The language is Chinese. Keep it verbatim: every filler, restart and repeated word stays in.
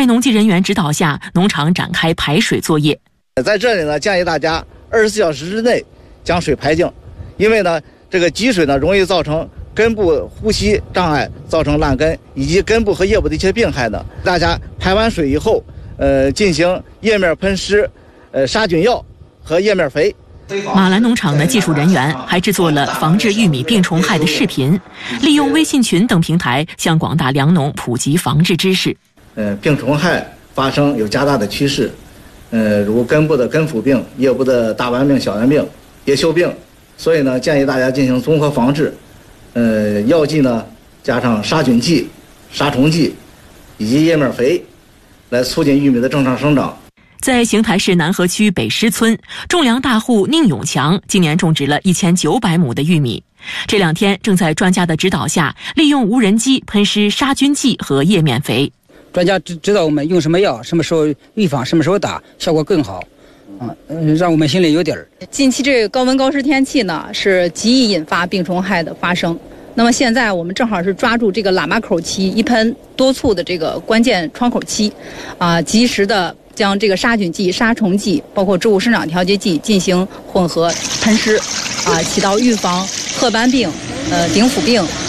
农技人员指导下，农场展开排水作业。 在这里呢，建议大家二十四小时之内将水排净，因为呢，这个积水呢容易造成根部呼吸障碍，造成烂根以及根部和叶部的一些病害的。大家排完水以后，呃，进行叶面喷施，呃，杀菌药和叶面肥。 马兰农场的技术人员还制作了防治玉米病虫害的视频，利用微信群等平台向广大粮农普及防治知识。 呃，病虫害发生有加大的趋势，呃，如根部的根腐病、叶部的大弯病、小圆病、叶锈病，所以呢，建议大家进行综合防治。呃，药剂呢加上杀菌剂、杀虫剂以及叶面肥，来促进玉米的正常生长。 在邢台市南河区北施村，种粮大户宁永强今年种植了一千九百亩的玉米。这两天正在专家的指导下，利用无人机喷施杀菌剂和叶面肥。 专家指指导我们用什么药，什么时候预防，什么时候打，效果更好。啊，嗯，让我们心里有底儿。 近期这个高温高湿天气呢，是极易引发病虫害的发生。那么现在我们正好是抓住这个喇嘛口期一喷多促的这个关键窗口期，啊，及时的将这个杀菌剂、杀虫剂，包括植物生长调节剂进行混合喷施，啊，起到预防褐斑病、呃顶腐病。